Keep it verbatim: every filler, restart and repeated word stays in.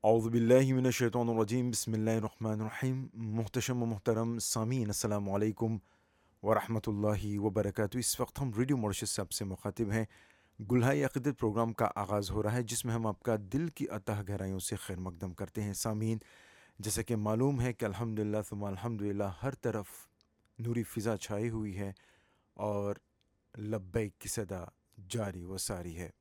औज़ुबिल्लाहिमिनश्शैतानिर्रजीम बिस्मिल्लाहिर्रहमानिर्रहीम। मुहतशम व मुहतरम सामीन, अस्सलामु अलैकुम व रहमतुल्लाहि व बरकातुहू। इस वक्त हम रेडियो मॉरिशस से आपसे मुखातिब हैं। गुल्हाई अक़ीदत प्रोग्राम का आगाज़ हो रहा है, जिसमें हम आपका दिल की अतह गहराइयों से खैर मकदम करते हैं। सामीन, जैसे कि मालूम है कि अल्हम्दुलिल्लाह सुम्मा अल्हम्दुलिल्लाह हर तरफ नूरी फ़िज़ा छाई हुई है और लब्बैक की सदा जारी व सारी है।